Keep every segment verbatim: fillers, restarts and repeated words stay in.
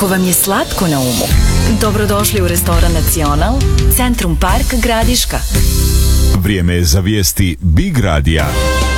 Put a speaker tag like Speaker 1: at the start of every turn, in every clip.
Speaker 1: Ako vam je slatko na umu, dobrodošli u restoran Nacional, Centrum Park Gradiška.
Speaker 2: Vrijeme je za vijesti Big Radija.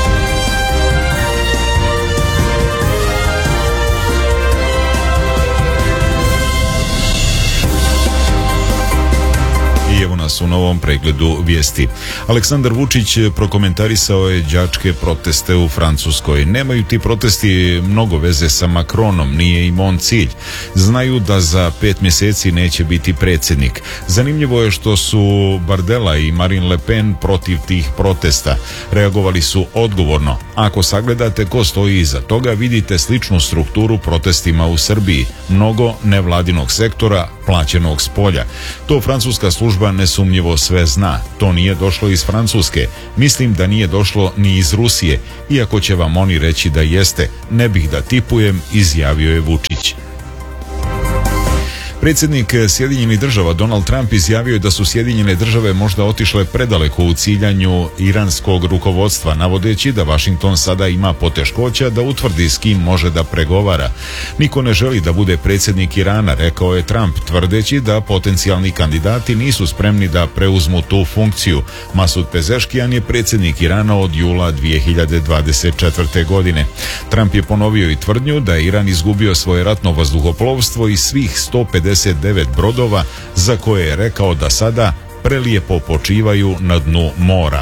Speaker 2: I evo nas u novom pregledu vijesti. Aleksandar Vučić prokomentarisao je đačke proteste u Francuskoj. Nemaju ti protesti mnogo veze sa Macronom, nije im on cilj. Znaju da za pet mjeseci neće biti predsjednik. Zanimljivo je što su Bardella i Marine Le Pen protiv tih protesta. Reagovali su odgovorno. Ako sagledate ko stoji iza toga, vidite sličnu strukturu protestima u Srbiji. Mnogo nevladinog sektora, plaćenog s polja. To francuska služba nesumnjivo sve zna. To nije došlo iz Francuske. Mislim da nije došlo ni iz Rusije. Iako će vam oni reći da jeste. Ne bih da tipujem, izjavio je Vučić. Predsjednik Sjedinjenih država Donald Trump izjavio je da su Sjedinjene države možda otišle predaleko u ciljanju iranskog rukovodstva, navodeći da Washington sada ima poteškoća da utvrdi s kim može da pregovara. Niko ne želi da bude predsjednik Irana, rekao je Trump, tvrdeći da potencijalni kandidati nisu spremni da preuzmu tu funkciju. Masud Pezeškijan je predsjednik Irana od jula dvije hiljade dvadeset četvrte. godine. Trump je ponovio i tvrdnju da je Iran izgubio svoje ratno vazduhoplovstvo i svih sto pedeset devet brodova za koje je rekao da sada prelijepo počivaju na dnu mora.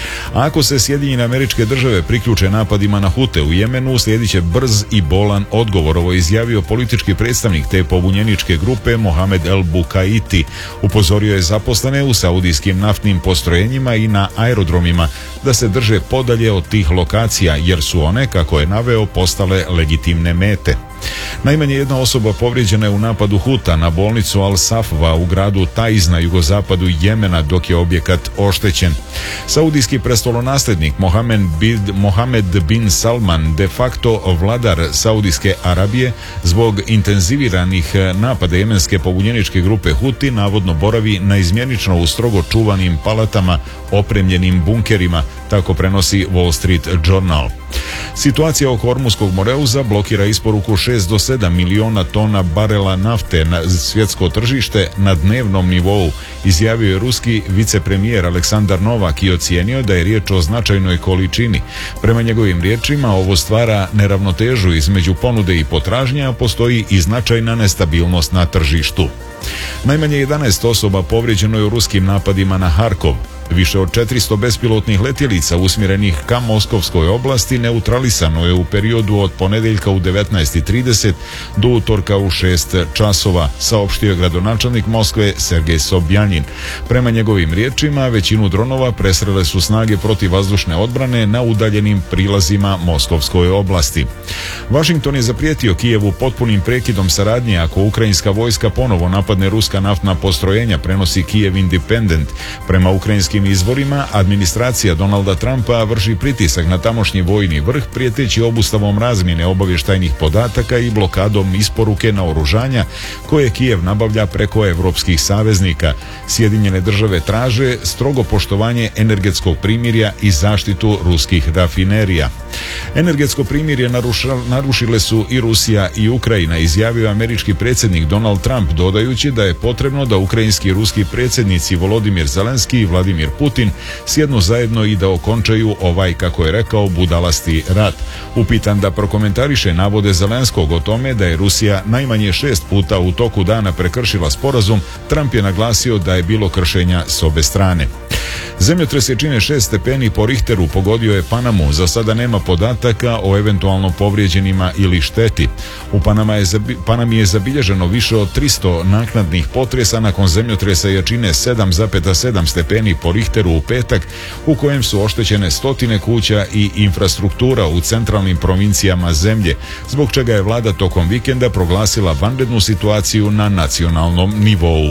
Speaker 2: A ako se Sjedinjene Američke Države priključe napadima na Hute u Jemenu, slijedit će brz i bolan odgovor. Ovo je izjavio politički predstavnik te pobunjeničke grupe Mohamed El Bukaiti. Upozorio je zaposlene u saudijskim naftnim postrojenjima i na aerodromima da se drže podalje od tih lokacija, jer su one, kako je naveo, postale legitimne mete. Najmanje jedna osoba povrijeđena je u napadu Huta na bolnicu Al-Safva u gradu Taiz na jugozapadu Jemena, dok je objekat oštećen. Saudijski prestolonasljednik Mohamed bin, Mohamed bin Salman, de facto vladar Saudijske Arabije, zbog intenziviranih napada jemenske pobunjeničke grupe Huti, navodno boravi naizmjenično u strogo čuvanim palatama opremljenim bunkerima, tako prenosi Wall Street Journal. Situacija oko Ormuskog moreuza blokira isporuku šest do sedam miliona tona barela nafte na svjetsko tržište na dnevnom nivou, izjavio je ruski vicepremijer Aleksandar Novak i ocijenio da je riječ o značajnoj količini. Prema njegovim riječima ovo stvara neravnotežu između ponude i potražnje, a postoji i značajna nestabilnost na tržištu. Najmanje jedanaest osoba povrijeđeno je u ruskim napadima na Harkov. Više od četiristo bespilotnih letjelica usmjerenih ka Moskovskoj oblasti neutralisano je u periodu od ponedjeljka u devetnaest i trideset do utorka u šest časova, saopštio je gradonačelnik Moskve Sergej Sobjanin. Prema njegovim riječima, većinu dronova presrele su snage protivvazdušne odbrane na udaljenim prilazima Moskovskoj oblasti. Washington je zaprijetio Kijevu potpunim prekidom saradnje ako ukrajinska vojska ponovo napadne ruska naftna postrojenja, prenosi Kijev Independent. Prema ukrajinskim izvorima, administracija Donalda Trumpa vrši pritisak na tamošnji vojni vrh, prijeteći obustavom razmjene obavještajnih podataka i blokadom isporuke naoružanja koje Kijev nabavlja preko evropskih saveznika. Sjedinjene države traže strogo poštovanje energetskog primirja i zaštitu ruskih rafinerija. Energetsko primirje narušile su i Rusija i Ukrajina, izjavio američki predsjednik Donald Trump, dodajući da je potrebno da ukrajinski i ruski predsjednici Volodimir Zelenski i Vladimir Putin sjednu zajedno i da okončaju ovaj, kako je rekao, budalasti rat. Upitan da prokomentariše navode Zelenskog o tome da je Rusija najmanje šest puta u toku dana prekršila sporazum, Trump je naglasio da je bilo kršenja s obe strane. Zemljotres jačine šest stepeni po Richteru pogodio je Panamu. Za sada nema podataka o eventualno povrijeđenima ili šteti. U Panama je zabi, Panami je zabilježeno više od tristo naknadnih potresa nakon zemljotresa jačine sedam zarez sedam stepeni po Richteru u petak, u kojem su oštećene stotine kuća i infrastruktura u centralnim provincijama zemlje, zbog čega je vlada tokom vikenda proglasila vanrednu situaciju na nacionalnom nivou.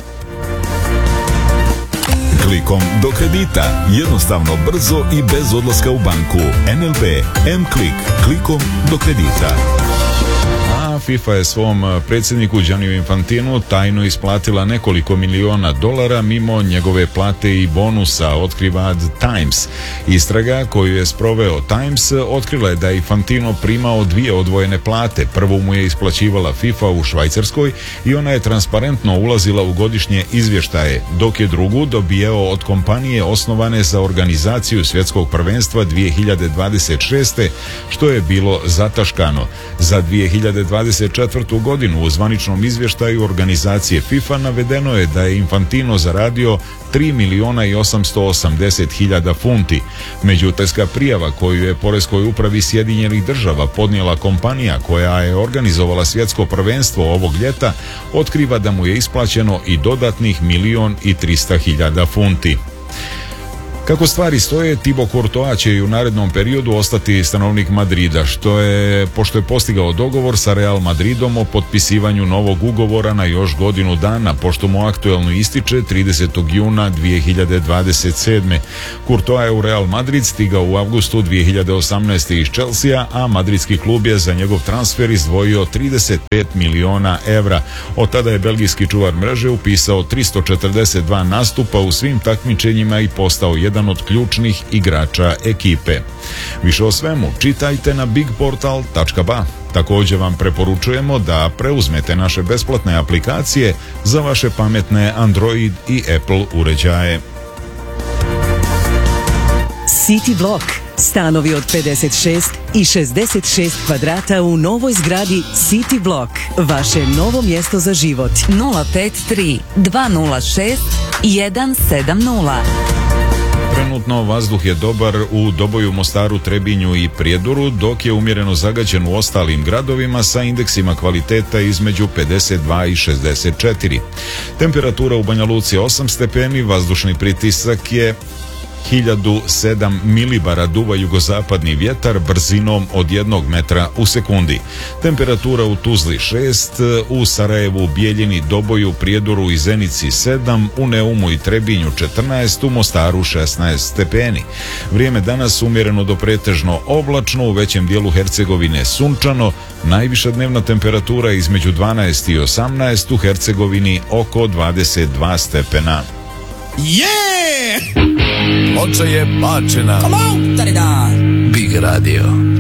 Speaker 3: Klikom do kredita. Jednostavno, brzo i bez odlaska u banku. N L B M-Klik. Klikom do kredita.
Speaker 2: FIFA je svom predsjedniku Gianniju Infantinu tajno isplatila nekoliko miliona dolara mimo njegove plate i bonusa, otkriva The Times. Istraga koju je sproveo Times otkrila je da je Infantino primao dvije odvojene plate. Prvu mu je isplaćivala FIFA u Švajcarskoj i ona je transparentno ulazila u godišnje izvještaje, dok je drugu dobijao od kompanije osnovane za organizaciju svjetskog prvenstva dvije hiljade dvadeset šeste, što je bilo zataškano. Za dvije hiljade dvadeset četvrtu. godinu u zvaničnom izvještaju organizacije FIFA navedeno je da je Infantino zaradio tri miliona i osamsto osamdeset hiljada funti. Međutajska prijava koju je poreskoj upravi Sjedinjenih država podnijela kompanija koja je organizovala svjetsko prvenstvo ovog ljeta otkriva da mu je isplaćeno i dodatnih milion i trista hiljada funti. Kako stvari stoje, Thibaut Courtois će i u narednom periodu ostati stanovnik Madrida, što je, pošto je postigao dogovor sa Real Madridom o potpisivanju novog ugovora na još godinu dana, pošto mu aktuelno ističe tridesetog juna dvije hiljade dvadeset sedme. Courtois je u Real Madrid stigao u avgustu dvije hiljade osamnaeste. iz Chelsea, a madridski klub je za njegov transfer izdvojio trideset pet miliona evra. Od tada je belgijski čuvar mreže upisao tristo četrdeset dva nastupa u svim takmičenjima i postao jedan od ključnih igrača ekipe. Više o svemu čitajte na big portal tačka ba. Također vam preporučujemo da preuzmete naše besplatne aplikacije za vaše pametne Android i Apple uređaje.
Speaker 4: City Block. Stanovi od pedeset šest i šezdeset šest kvadrata u novoj zgradi City Block. Vaše novo mjesto za život.
Speaker 5: nula pet tri dva nula šest jedan sedam nula.
Speaker 2: Trenutno vazduh je dobar u Doboju, Mostaru, Trebinju i Prijedoru, dok je umjereno zagađen u ostalim gradovima sa indeksima kvaliteta između pedeset dva i šezdeset četiri. Temperatura u Banja Luci osam stepeni, vazdušni pritisak je hiljadu sedam milibara, duva jugozapadni vjetar brzinom od jednog metra u sekundi. Temperatura u Tuzli šest, u Sarajevu, Bijeljini, Doboju, Prijedoru i Zenici sedam, u Neumu i Trebinju četrnaest, u Mostaru šesnaest stepeni. Vrijeme danas umjereno do pretežno oblačno, u većem dijelu Hercegovine sunčano, najviša dnevna temperatura između dvanaest i osamnaest, u Hercegovini oko dvadeset dva stepena.
Speaker 6: Yeah! Oče je bačena.
Speaker 7: Come on, Big Radio.